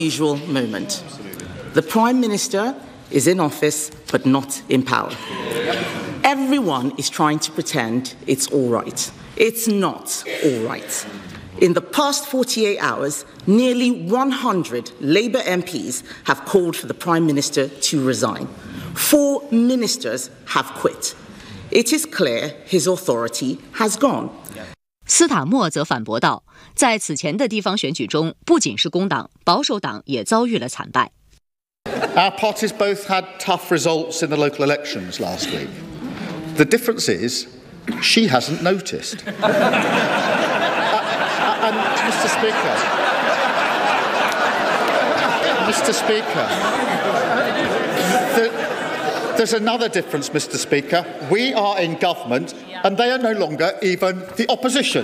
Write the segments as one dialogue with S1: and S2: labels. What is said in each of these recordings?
S1: Usual moment. The Prime Minister is in office but not in power. Everyone is trying to pretend it's all right. It's not all right. In the past 48 hours, nearly 100 Labour MPs have called for the Prime Minister to resign. 4 ministers have quit. It is clear his authority has gone.
S2: 斯塔默则反驳道，在此前的地方选举中，不仅是工党，保守党也遭遇了惨败。
S3: Our parties both had tough results in the local elections last week. The difference is, she hasn't noticed. And Mr. Speaker, there's another difference, Mr. Speaker. We are in government, and they are no longer even the opposition.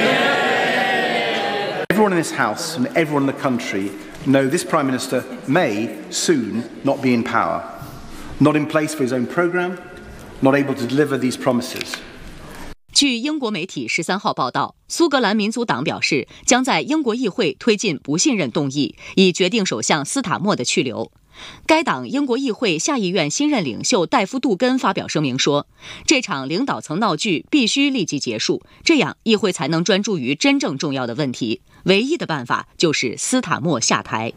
S4: Everyone in this House and everyone in the country know this Prime Minister may soon not be in power, not in place for his own programme, not able to deliver these promises.
S2: 据英国媒体13号报道，苏格兰民族党表示将在英国议会推进不信任动议，以决定首相斯塔默的去留。该党英国议会下议院新任领袖戴夫·杜根发表声明说，这场领导层闹剧必须立即结束，这样议会才能专注于真正重要的问题。唯一的办法就是斯塔默下台。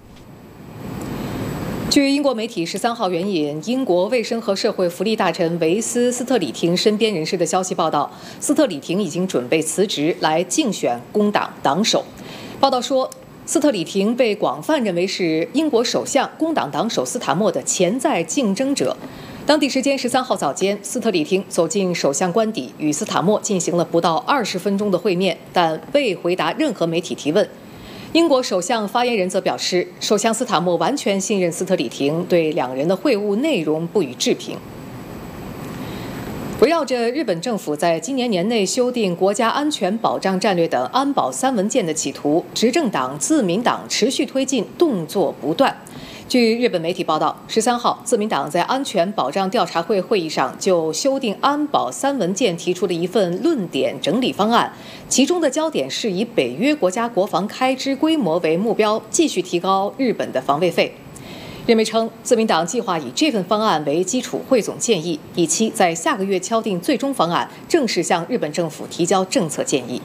S5: 据英国媒体13号援引英国卫生和社会福利大臣维斯·斯特里廷身边人士的消息报道，斯特里廷已经准备辞职来竞选工党党首。报道说，斯特里廷被广泛认为是英国首相工党党首斯塔默的潜在竞争者。当地时间13号早间，斯特里廷走进首相官邸，与斯塔默进行了不到20分钟的会面，但未回答任何媒体提问。英国首相发言人则表示，首相斯塔默完全信任斯特里廷，对两人的会晤内容不予置评。围绕着日本政府在今年年内修订国家安全保障战略等安保3文件的企图，执政党自民党持续推进，动作不断。据日本媒体报道，13号，自民党在安全保障调查会会议上就修订安保3文件提出了一份论点整理方案，其中的焦点是以北约国家国防开支规模为目标，继续提高日本的防卫费。日媒称，自民党计划以这份方案为基础汇总建议，以期在下个月敲定最终方案，正式向日本政府提交政策建议。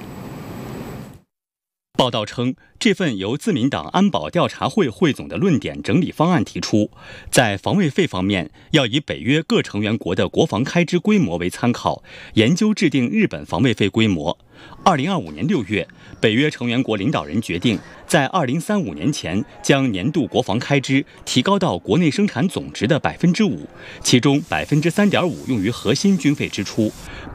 S6: 报道称，这份由自民党安保调查会汇总的论点整理方案提出，在防卫费方面要以北约各成员国的国防开支规模为参考，研究制定日本防卫费规模。2025年6月，北约成员国领导人决定，在2035年前将年度国防开支提高到国内生产总值的5%，其中3.5%用于核心军费支出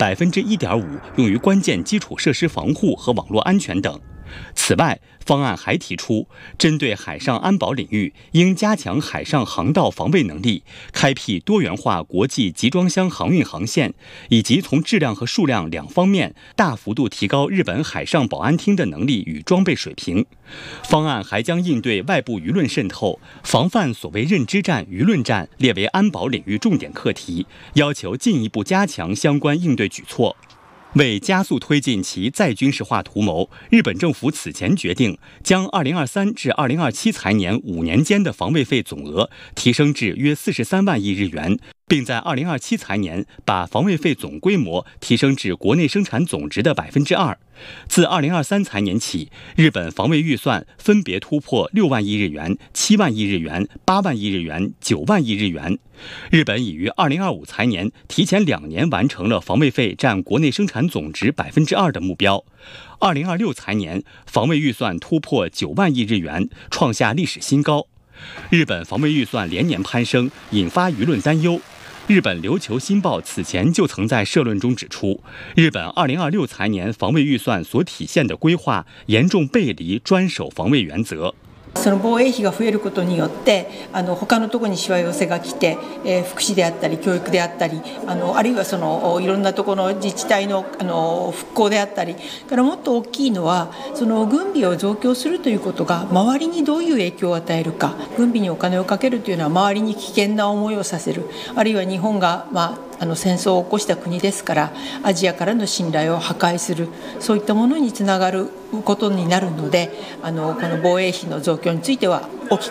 S6: ，1.5%用于关键基础设施防护和网络安全等。此外，方案还提出，针对海上安保领域，应加强海上航道防卫能力，开辟多元化国际集装箱航运航线，以及从质量和数量两方面大幅度提高日本海上保安厅的能力与装备水平。方案还将应对外部舆论渗透，防范所谓认知战、舆论战列为安保领域重点课题，要求进一步加强相关应对举措。为加速推进其再军事化图谋，日本政府此前决定将2023至2027财年5年间的防卫费总额提升至约43万亿日元，并在2027财年把防卫费总规模提升至国内生产总值的2%。自2023财年起，日本防卫预算分别突破6万亿日元、7万亿日元、8万亿日元、9万亿日元。日本已于2025财年提前2年完成了防卫费占国内生产总值2%的目标。2026财年，防卫预算突破9万亿日元，创下历史新高。日本防卫预算连年攀升，引发舆论担忧。日本琉球新报此前就曾在社论中指出，日本2026财年防卫预算所体现的规划严重背离专守防卫原则。
S7: その防衛費が増えることによって他のところにしわ寄せが来て、福祉であったり教育であったりあるいはそのいろんなところの自治体の復興であったりからもっと大きいのはその軍備を増強するということが周りにどういう影響を与えるか。軍備にお金をかけるというのは周りに危険な思いをさせる、あるいは日本が戦争を起こした国ですから、アジアからの信頼を破壊する、そういったものにつながることになるので、この防衛費の増強については大き